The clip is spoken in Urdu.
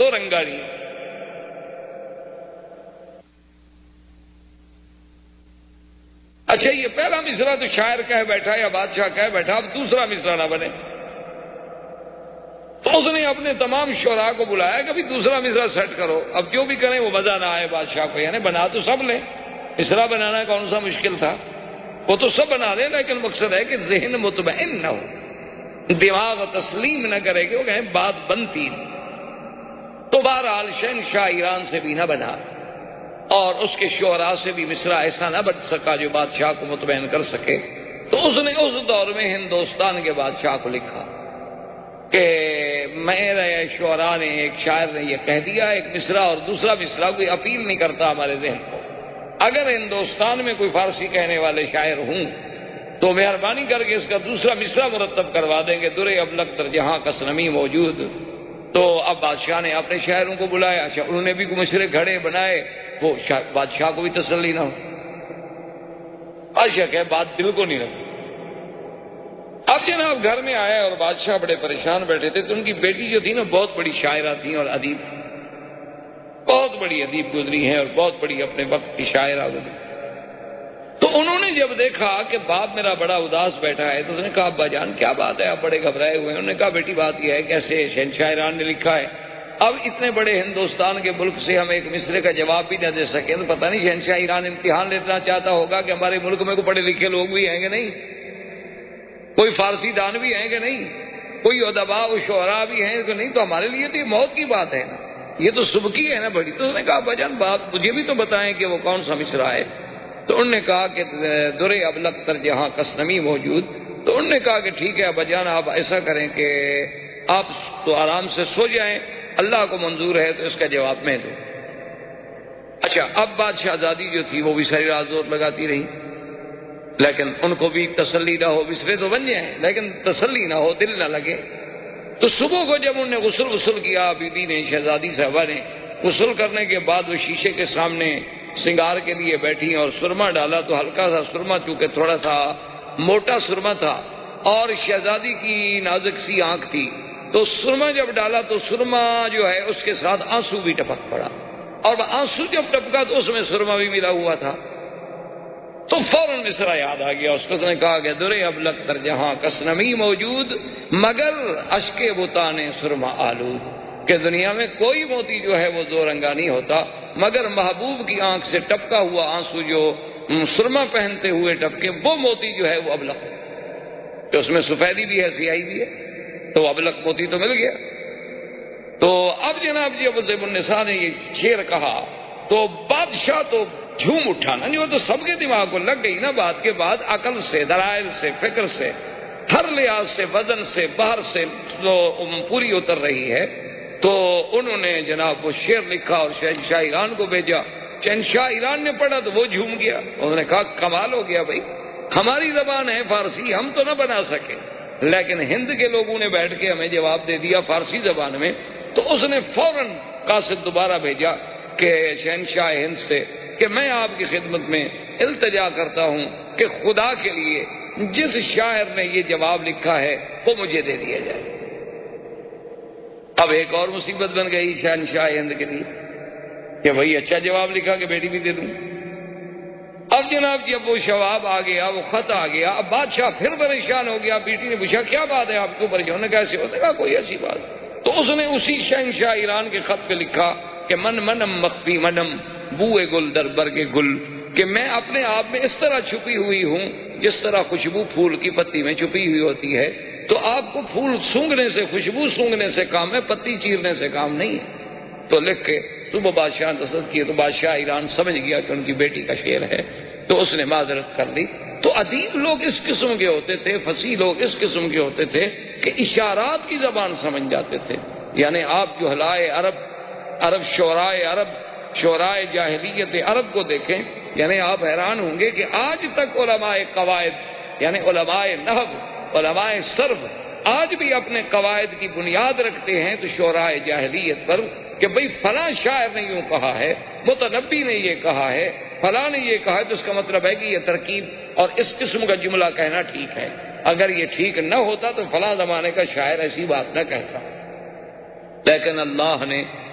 دو رنگا نہیں. اچھا یہ پہلا مصرع تو شاعر کہہ بیٹھا یا بادشاہ کہہ بیٹھا، اب دوسرا مصرع نہ بنے. تو اس نے اپنے تمام شعراء کو بلایا کہ بھی دوسرا مصرع سیٹ کرو. اب جو بھی کریں وہ مزہ نہ آئے بادشاہ کو، یعنی بنا تو سب لیں، مصرع بنانا کون سا مشکل تھا، وہ تو سب بنا لیں، لیکن مقصد ہے کہ ذہن مطمئن نہ ہو، دماغ تسلیم نہ کرے کہ وہ کہیں بات بنتی نہیں. تو بہرحال شہنشاہ ایران سے بھی نہ بنا اور اس کے شعراء سے بھی مصرع ایسا نہ بن سکا جو بادشاہ کو مطمئن کر سکے. تو اس نے اس دور میں ہندوستان کے بادشاہ کو لکھا کہ میرے شعراء نے، ایک شاعر نے یہ کہہ دیا، ایک مصرع اور دوسرا مصرع کوئی اپیل نہیں کرتا ہمارے ذہن کو. اگر ہندوستان میں کوئی فارسی کہنے والے شاعر ہوں تو مہربانی کر کے اس کا دوسرا مصرع مرتب کروا دیں گے، درے ابلغ در جہاں کس نمی موجود. تو اب بادشاہ نے اپنے شاعروں کو بلایا. اچھا انہوں نے بھی کوئی مصرع گھڑے بنائے، وہ بادشاہ کو بھی تسلی نہ ہو. بادشاہ کہ بات دل کو نہیں لگی. اب جناب گھر میں آئے اور بادشاہ بڑے پریشان بیٹھے تھے. تو ان کی بیٹی جو تھی نا بہت بڑی شاعرہ تھی اور ادیب تھی، بہت بڑی ادیب گزری ہیں اور بہت بڑی اپنے وقت کی شاعرہ گزری. تو انہوں نے جب دیکھا کہ باپ میرا بڑا اداس بیٹھا ہے تو اس نے کہا ابا جان کیا بات ہے، آپ بڑے گھبرائے ہوئے ہیں. انہوں نے کہا بیٹی بات یہ ہے کہ ایسے شہنشاہ ایران نے لکھا ہے، اب اتنے بڑے ہندوستان کے ملک سے ہم ایک مصرع کا جواب بھی نہ دے سکیں تو پتہ نہیں شہنشاہ ایران امتحان لینا چاہتا ہوگا کہ ہمارے ملک میں کوئی پڑھے لکھے لوگ بھی ہیں کہ نہیں، کوئی فارسی دان بھی ہیں کہ نہیں، کوئی ادباء و شعراء بھی ہیں کہ نہیں. تو ہمارے لیے تو یہ موت کی بات ہے نا، یہ تو صبح کی ہے نا بڑی. تو اس نے کہا ابا جان بات مجھے بھی تو بتائیں کہ وہ کون سا مصرع ہے. تو انہوں نے کہا کہ درے ابلغ تر جہاں کس نمی موجود. تو انہوں نے کہا کہ ٹھیک ہے ابا جان آپ ایسا کریں کہ آپ تو آرام سے سو جائیں، اللہ کو منظور ہے تو اس کا جواب میں دوں. اچھا اب بات شہزادی جو تھی وہ بھی ساری رات زور لگاتی رہی، لیکن ان کو بھی تسلی نہ ہو. مصرع تو بن جائیں لیکن تسلی نہ ہو، دل نہ لگے. تو صبح کو جب انہوں نے غسل کیا، بی بی نے، شہزادی صاحبہ نے غسل کرنے کے بعد وہ شیشے کے سامنے سنگار کے لیے بیٹھی اور سرما ڈالا. تو ہلکا سا سرما، چونکہ تھوڑا سا موٹا سرما تھا اور شہزادی کی نازک سی آنکھ تھی، تو سرما جب ڈالا تو سرما جو ہے اس کے ساتھ آنسو بھی ٹپک پڑا، اور آنسو جب ٹپکا تو اس میں سرما بھی ملا ہوا تھا. تو فوراً مصرع یاد آ گیا اس کو. اس نے کہا کہ درے ابلغ در جہاں کس نمی موجود، مگر اشک بتان سرما آلود، کہ دنیا میں کوئی موتی جو ہے وہ دو رنگا نہیں ہوتا مگر محبوب کی آنکھ سے ٹپکا ہوا آنسو جو سرما پہنتے ہوئے ٹپکے، وہ موتی جو ہے وہ ابلغ، کہ اس میں سفیدی بھی ہے سیاہی بھی ہے، تو ابلغ موتی تو مل گیا. تو اب جناب جی ابو زیب النساء نے یہ شعر کہا تو بادشاہ تو جھوم اٹھا نا، جو تو سب کے دماغ کو لگ گئی نا بات کے بعد، عقل سے، دلائل سے، فکر سے، ہر لحاظ سے، وزن سے، باہر سے تو پوری اتر رہی ہے. تو انہوں نے جناب وہ شعر لکھا اور شہنشاہ ایران کو بھیجا. شہنشاہ ایران نے پڑھا تو وہ جھوم گیا. انہوں نے کہا کمال ہو گیا بھائی، ہماری زبان ہے فارسی، ہم تو نہ بنا سکے، لیکن ہند کے لوگوں نے بیٹھ کے ہمیں جواب دے دیا فارسی زبان میں. تو اس نے فوراً قاصد دوبارہ بھیجا کہ شہنشاہ ہند سے کہ میں آپ کی خدمت میں التجا کرتا ہوں کہ خدا کے لیے جس شاعر نے یہ جواب لکھا ہے وہ مجھے دے دیا جائے. اب ایک اور مصیبت بن گئی شہنشاہ ہند کے لیے کہ بھائی اچھا جواب لکھا کہ بیٹی بھی دے دوں. اب جناب جب وہ جواب آ گیا، وہ خط آ گیا، اب بادشاہ پھر پریشان ہو گیا. بیٹی نے پوچھا کیا بات ہے آپ کو پریشان، کیسے ہوتا ہے؟ کوئی ایسی بات. تو اس نے اسی شہنشاہ ایران کے خط پہ لکھا کہ من منم مخفی منم بوئے گل در برگ گل، کہ میں اپنے آپ میں اس طرح چھپی ہوئی ہوں جس طرح خوشبو پھول کی پتی میں چھپی ہوئی ہوتی ہے. تو آپ کو پھول سونگھنے سے، خوشبو سونگھنے سے کام ہے، پتی چیرنے سے کام نہیں ہے. تو لکھ کے صبح بادشاہ نے رسد کیے. تو بادشاہ ایران سمجھ گیا کہ ان کی بیٹی کا شعر ہے، تو اس نے معذرت کر لی. تو ادیب لوگ اس قسم کے ہوتے تھے، فصیح لوگ اس قسم کے ہوتے تھے کہ اشارات کی زبان سمجھ جاتے تھے. یعنی آپ جو جہلائے عرب شعرائے عرب، شعرائے جاہلیت عرب کو دیکھیں، یعنی آپ حیران ہوں گے کہ آج تک علماء قواعد، یعنی علماء نحو، علماء صرف آج بھی اپنے قواعد کی بنیاد رکھتے ہیں تو شعرائے جاہلیت پر، کہ بھئی فلاں شاعر نے یوں کہا ہے، متنبی نے یہ کہا ہے، فلاں نے یہ کہا ہے، تو اس کا مطلب ہے کہ یہ ترکیب اور اس قسم کا جملہ کہنا ٹھیک ہے. اگر یہ ٹھیک نہ ہوتا تو فلاں زمانے کا شاعر ایسی بات نہ کہتا. لیکن اللہ نے